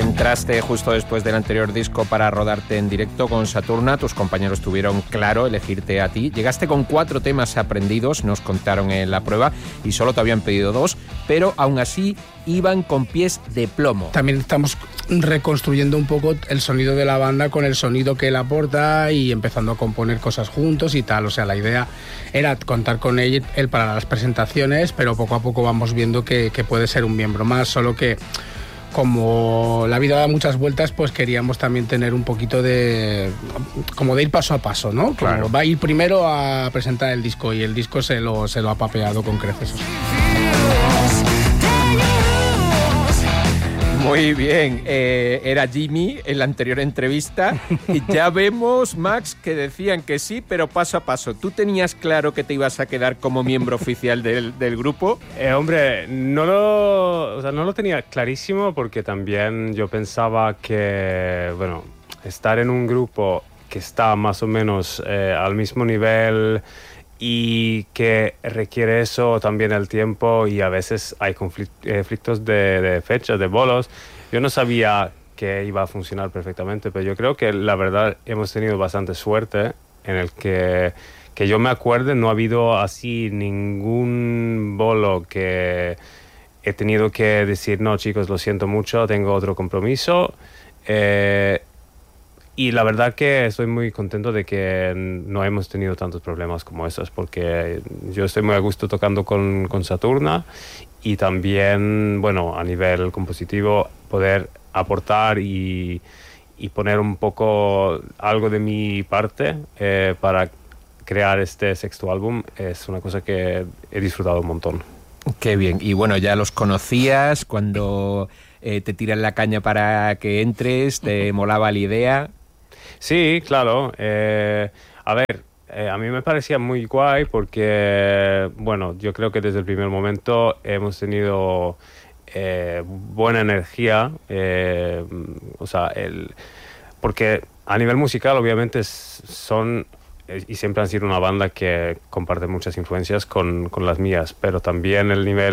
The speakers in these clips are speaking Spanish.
entraste justo después del anterior disco para rodarte en directo con Saturna. Tus compañeros tuvieron claro elegirte a ti. Llegaste con 4 temas aprendidos, nos contaron en la prueba, y solo te habían pedido 2, pero aún así iban con pies de plomo. También estamos reconstruyendo un poco el sonido de la banda con el sonido que él aporta y empezando a componer cosas juntos y tal. O sea, la idea era contar con él para las presentaciones, pero poco a poco vamos viendo que puede ser un miembro más, solo que como la vida da muchas vueltas, pues queríamos también tener un poquito de ir paso a paso, ¿no? Claro. Como va a ir primero a presentar el disco y el disco se lo ha papeado con creces. Muy bien, era Jimmy en la anterior entrevista y ya vemos, Max, que decían que sí, pero paso a paso. ¿Tú tenías claro que te ibas a quedar como miembro oficial del grupo? Hombre, no lo tenía clarísimo, porque también yo pensaba que, bueno, estar en un grupo que está más o menos al mismo nivel y que requiere eso también el tiempo, y a veces hay conflictos de fechas, de bolos. Yo no sabía que iba a funcionar perfectamente, pero yo creo que la verdad hemos tenido bastante suerte en el que yo me acuerde, no ha habido así ningún bolo que he tenido que decir, no chicos, lo siento mucho, tengo otro compromiso. Y la verdad que estoy muy contento de que no hemos tenido tantos problemas como esos, porque yo estoy muy a gusto tocando con Saturna, y también, bueno, a nivel compositivo, poder aportar y poner un poco algo de mi parte para crear este 6º álbum es una cosa que he disfrutado un montón. Qué bien. Y bueno, ya los conocías cuando te tiran la caña para que entres, ¿te molaba la idea? Sí, claro. A ver, a mí me parecía muy guay porque, bueno, yo creo que desde el primer momento hemos tenido buena energía. O sea, porque a nivel musical obviamente son y siempre han sido una banda que comparte muchas influencias con las mías, pero también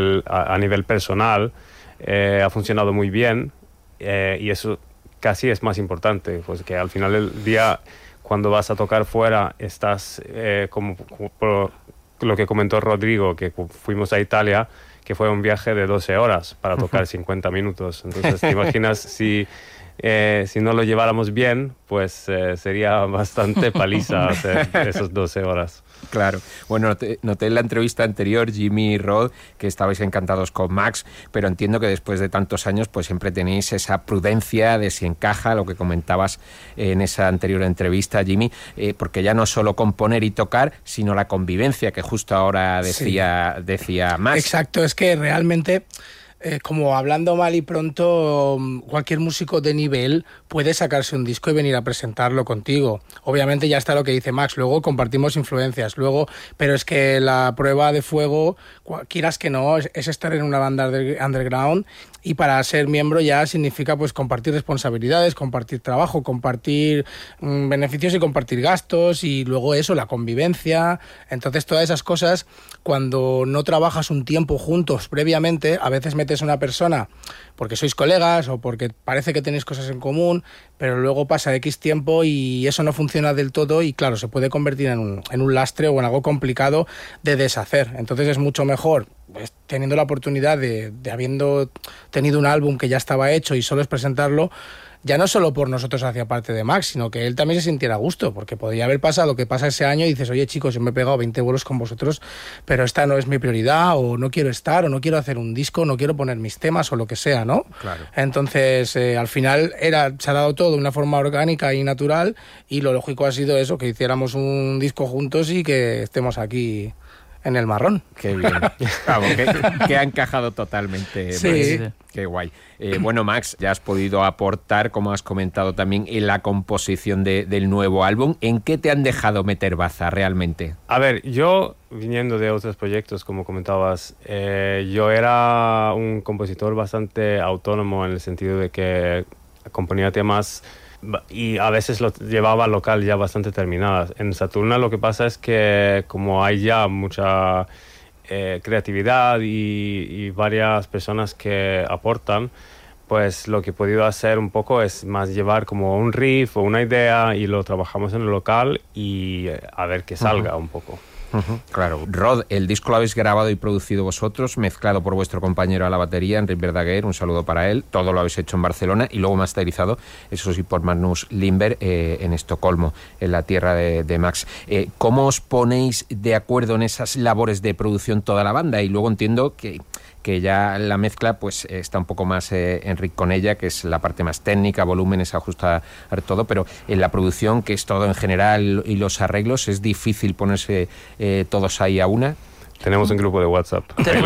a nivel personal ha funcionado muy bien, y eso casi es más importante, pues que al final del día, cuando vas a tocar fuera, estás como por lo que comentó Rodrigo, que fuimos a Italia, que fue un viaje de 12 horas para tocar 50 minutos. Entonces, te imaginas si no lo lleváramos bien, pues sería bastante paliza hacer esas 12 horas. Claro. Bueno, noté en la entrevista anterior, Jimmy y Rod, que estabais encantados con Max, pero entiendo que después de tantos años pues siempre tenéis esa prudencia de si encaja, lo que comentabas en esa anterior entrevista, Jimmy, porque ya no solo componer y tocar, sino la convivencia, que justo ahora decía Max. Exacto, es que realmente como hablando mal y pronto, cualquier músico de nivel puede sacarse un disco y venir a presentarlo contigo. Obviamente ya está lo que dice Max, luego compartimos influencias, pero es que la prueba de fuego, quieras que no, es estar en una banda underground, y para ser miembro ya significa pues compartir responsabilidades, compartir trabajo, compartir beneficios y compartir gastos, y luego eso, la convivencia. Entonces todas esas cosas, cuando no trabajas un tiempo juntos previamente, a veces metes a una persona porque sois colegas o porque parece que tenéis cosas en común, pero luego pasa X tiempo y eso no funciona del todo, y claro, se puede convertir en un lastre o en algo complicado de deshacer. Entonces es mucho mejor, pues, teniendo la oportunidad de habiendo tenido un álbum que ya estaba hecho y solo es presentarlo, ya no solo por nosotros hacia parte de Max, sino que él también se sintiera a gusto, porque podría haber pasado lo que pasa ese año y dices, oye chicos, yo me he pegado 20 vuelos con vosotros, pero esta no es mi prioridad, o no quiero estar, o no quiero hacer un disco, no quiero poner mis temas, o lo que sea, ¿no? Claro. Entonces, al final se ha dado todo de una forma orgánica y natural, y lo lógico ha sido eso, que hiciéramos un disco juntos y que estemos aquí en el marrón. Qué bien. Vamos, que ha encajado totalmente. Sí. Max. Qué guay. Bueno, Max, ya has podido aportar, como has comentado también, en la composición del nuevo álbum. ¿En qué te han dejado meter baza realmente? A ver, yo, viniendo de otros proyectos, como comentabas, yo era un compositor bastante autónomo, en el sentido de que componía temas y a veces lo llevaba local ya bastante terminadas. En Saturna lo que pasa es que, como hay ya mucha creatividad y varias personas que aportan, pues lo que he podido hacer un poco es más llevar como un riff o una idea y lo trabajamos en el local y a ver qué salga un poco. Claro. Rod, el disco lo habéis grabado y producido vosotros, mezclado por vuestro compañero a la batería, Enric Verdaguer, un saludo para él. Todo lo habéis hecho en Barcelona y luego masterizado, eso sí, por Magnus Lindberg en Estocolmo, en la tierra de Max. ¿Cómo os ponéis de acuerdo en esas labores de producción toda la banda? Y luego entiendo que ya la mezcla pues está un poco más Enric con ella, que es la parte más técnica, volúmenes, ajustar todo, pero en la producción, que es todo en general, y los arreglos, es difícil ponerse todos ahí a una. Tenemos un grupo de WhatsApp.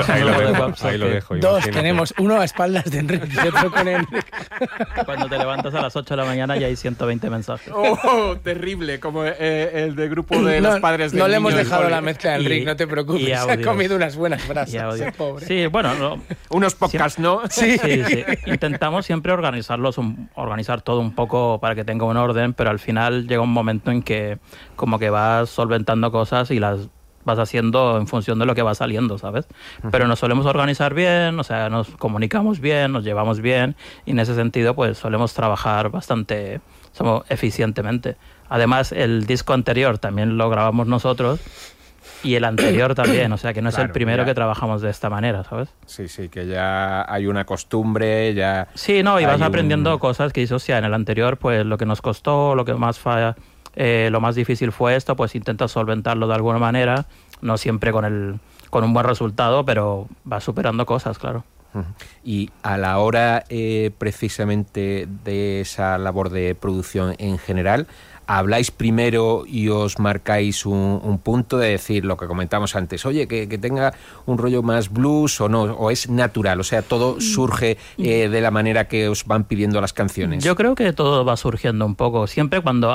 Ahí lo dejo. Dos imagínate. Tenemos, uno a espaldas de Enric y otro con Enric. Cuando te levantas a las 8 de la mañana ya hay 120 mensajes. ¡Oh, terrible! Como el de grupo de los padres de No le hemos dejado la mezcla a Enric, no te preocupes. Se ha comido unas buenas frases. Pobre. Sí, bueno. Unos podcasts, ¿no? Sí. Intentamos siempre organizar todo un poco para que tenga un orden, pero al final llega un momento en que como que vas solventando cosas y las vas haciendo en función de lo que va saliendo, ¿sabes? Pero nos solemos organizar bien, o sea, nos comunicamos bien, nos llevamos bien y en ese sentido pues solemos trabajar bastante eficientemente. Además, el disco anterior también lo grabamos nosotros y el anterior también, o sea que no es el primero que trabajamos de esta manera, ¿sabes? Sí, que ya hay una costumbre, ya... Sí, no, y vas aprendiendo cosas que dices, o sea, en el anterior pues lo que nos costó, lo que más falla... lo más difícil fue esto, pues intentas solventarlo de alguna manera, no siempre con un buen resultado, pero vas superando cosas, claro. Y a la hora precisamente de esa labor de producción en general, ¿habláis primero y os marcáis un punto de decir lo que comentamos antes? Oye, que tenga un rollo más blues o no, o es natural, o sea, todo surge de la manera que os van pidiendo las canciones. Yo creo que todo va surgiendo un poco. Siempre cuando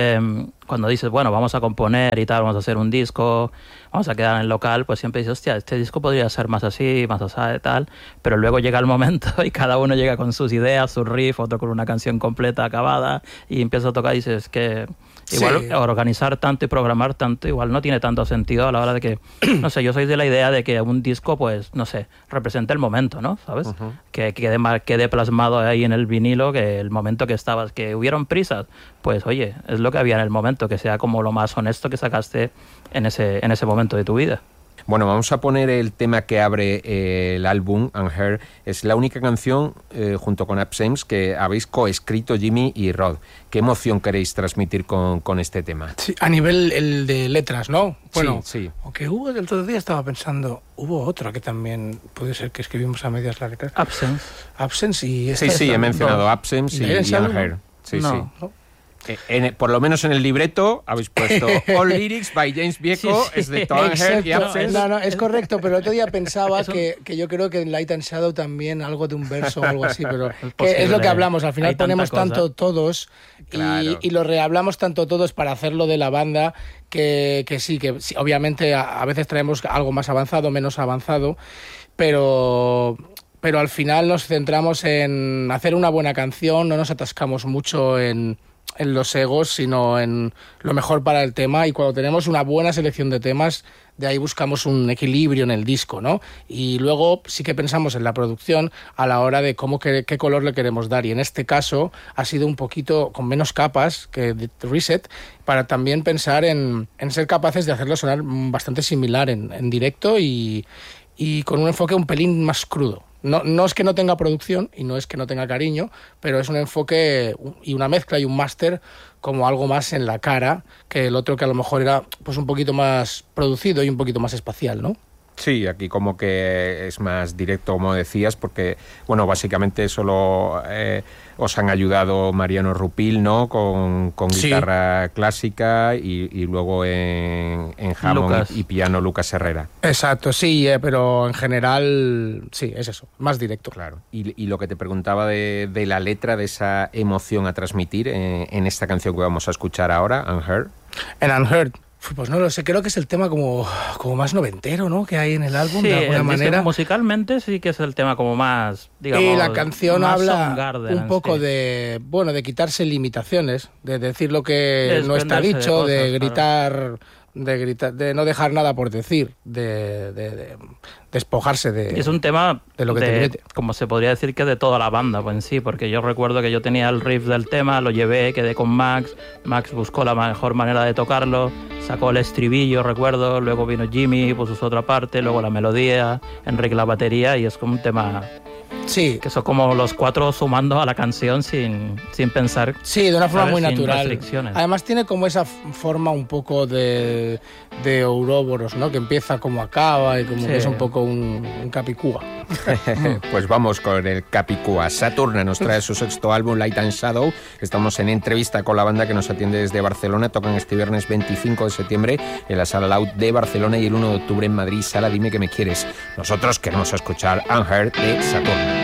dices, bueno, vamos a componer y tal, vamos a hacer un disco, vamos a quedar en el local, pues siempre dices, hostia, este disco podría ser más así, más así y tal, pero luego llega el momento y cada uno llega con sus ideas, su riff, otro con una canción completa, acabada, y empieza a tocar y dices que igual organizar tanto y programar tanto igual no tiene tanto sentido a la hora de que, no sé, yo soy de la idea de que un disco, pues, no sé, represente el momento, ¿no? ¿Sabes? Que quede plasmado ahí en el vinilo, que el momento que estabas, que hubieron prisas, pues, oye, es lo que había en el momento, que sea como lo más honesto que sacaste en ese momento de tu vida. Bueno, vamos a poner el tema que abre el álbum, Unheard. Es la única canción, junto con Absence, que habéis coescrito Jimmy y Rod. ¿Qué emoción queréis transmitir con este tema? Sí, a nivel el de letras, ¿no? Bueno, sí. Aunque hubo el otro día, estaba pensando, hubo otra que también puede ser que escribimos a medias la letras. Absence y... Sí, he mencionado Absence y Unheard. Sí. Por lo menos en el libreto habéis puesto All Lyrics by James Vieco, es de Tom Unheard y Absence. No, es correcto, pero el otro día pensaba que yo creo que en Light and Shadow también algo de un verso o algo así, pero es lo que hablamos, al final ponemos tanto todos y lo rehablamos tanto todos para hacerlo de la banda que sí, obviamente a veces traemos algo más avanzado, menos avanzado, pero al final nos centramos en hacer una buena canción, no nos atascamos mucho en los egos, sino en lo mejor para el tema, y cuando tenemos una buena selección de temas, de ahí buscamos un equilibrio en el disco, ¿no? Y luego sí que pensamos en la producción a la hora de qué color le queremos dar, y en este caso ha sido un poquito con menos capas que Reset, para también pensar en ser capaces de hacerlo sonar bastante similar en directo y con un enfoque un pelín más crudo. No es que no tenga producción y no es que no tenga cariño, pero es un enfoque y una mezcla y un máster como algo más en la cara que el otro, que a lo mejor era pues un poquito más producido y un poquito más espacial, ¿no? Sí, aquí como que es más directo, como decías, porque, bueno, básicamente solo os han ayudado Mariano Rupil, ¿no?, con guitarra clásica y luego en Hammond y piano Lucas Herrera. Exacto, sí, pero en general, sí, es eso, más directo. Claro. Y lo que te preguntaba de la letra, de esa emoción a transmitir en esta canción que vamos a escuchar ahora, Unheard. En Unheard. Pues no lo sé, creo que es el tema como más noventero, ¿no?, que hay en el álbum, de alguna manera. Musicalmente sí que es el tema como más, digamos... Y la canción habla un poco de quitarse limitaciones, de decir lo que no está dicho, de gritar de gritar, de no dejar nada por decir, de despojarse de... Es un tema de lo que te mete. Como se podría decir que de toda la banda pues en sí, porque yo recuerdo que yo tenía el riff del tema, lo llevé, quedé con Max buscó la mejor manera de tocarlo, sacó el estribillo, recuerdo, luego vino Jimmy, puso su otra parte, luego la melodía, Enrique la batería, y es como un tema... Sí. Que son como los 4 sumando a la canción sin pensar. Sí, de una forma muy natural. Además tiene como esa forma un poco de Ouroboros, ¿no? Que empieza como acaba y como que es un poco un capicúa. Pues vamos con el capicúa. Saturna nos trae su 6º álbum, Light and Shadow. Estamos en entrevista con la banda que nos atiende desde Barcelona. Tocan este viernes 25 de septiembre en la Sala Loud de Barcelona y el 1 de octubre en Madrid, Sala Dime que me quieres. Nosotros queremos escuchar Unheard de Saturna.